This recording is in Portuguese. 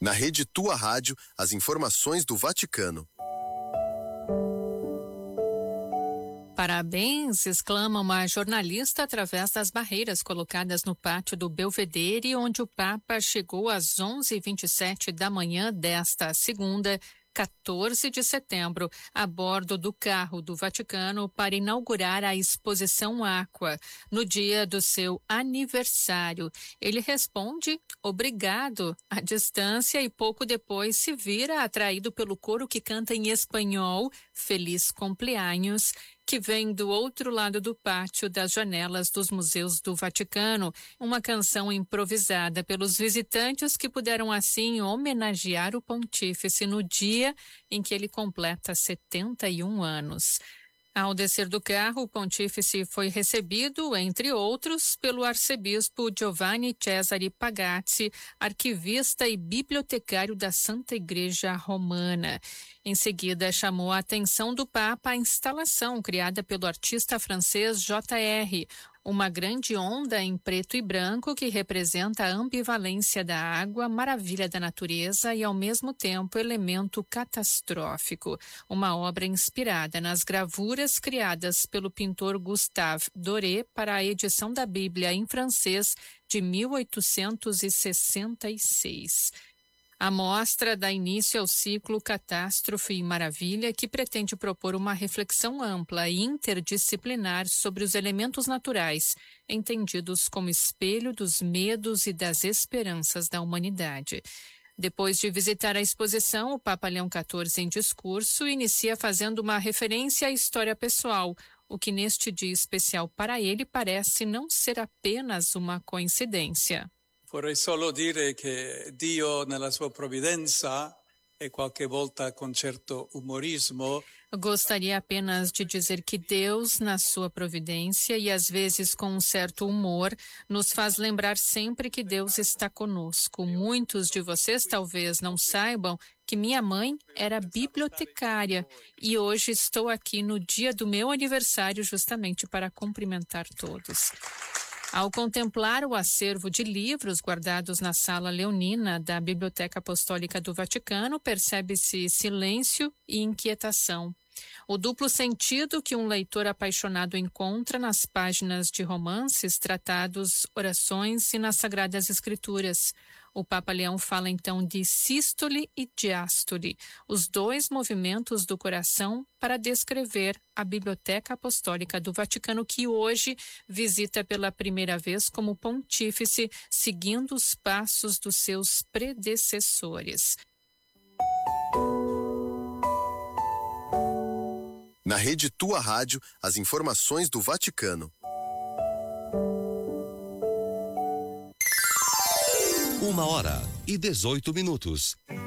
Na Rede Tua Rádio, as informações do Vaticano. Parabéns, exclama uma jornalista através das barreiras colocadas no pátio do Belvedere, onde o Papa chegou às 11h27 da manhã desta segunda, 14 de setembro, a bordo do carro do Vaticano para inaugurar a exposição Aqua, no dia do seu aniversário. Ele responde obrigado à distância e pouco depois se vira atraído pelo coro que canta em espanhol Feliz Cumpleaños, que vem do outro lado do pátio das janelas dos museus do Vaticano, uma canção improvisada pelos visitantes que puderam assim homenagear o pontífice no dia em que ele completa 71 anos. Ao descer do carro, o pontífice foi recebido, entre outros, pelo arcebispo Giovanni Cesare Pagazzi, arquivista e bibliotecário da Santa Igreja Romana. Em seguida, chamou a atenção do Papa a instalação criada pelo artista francês J.R., uma grande onda em preto e branco que representa a ambivalência da água, maravilha da natureza e, ao mesmo tempo, elemento catastrófico. Uma obra inspirada nas gravuras criadas pelo pintor Gustave Doré para a edição da Bíblia em francês de 1866. A mostra dá início ao ciclo Catástrofe e Maravilha, que pretende propor uma reflexão ampla e interdisciplinar sobre os elementos naturais, entendidos como espelho dos medos e das esperanças da humanidade. Depois de visitar a exposição, o Papa Leão XIV, em discurso, inicia fazendo uma referência à história pessoal, o que neste dia especial para ele parece não ser apenas uma coincidência. Vorrei solo dire che Dio nella sua provvidenza e qualche volta con certo umorismo. Gostaria apenas de dizer que Deus, na sua providência e às vezes com um certo humor, nos faz lembrar sempre que Deus está conosco. Muitos de vocês talvez não saibam que minha mãe era bibliotecária e hoje estou aqui no dia do meu aniversário justamente para cumprimentar todos. Ao contemplar o acervo de livros guardados na Sala Leonina da Biblioteca Apostólica do Vaticano, percebe-se silêncio e inquietação. O duplo sentido que um leitor apaixonado encontra nas páginas de romances, tratados, orações e nas Sagradas Escrituras. O Papa Leão fala então de sístole e diástole, os dois movimentos do coração para descrever a Biblioteca Apostólica do Vaticano, que hoje visita pela primeira vez como pontífice, seguindo os passos dos seus predecessores. Na Rede Tua Rádio, as informações do Vaticano. 1h18.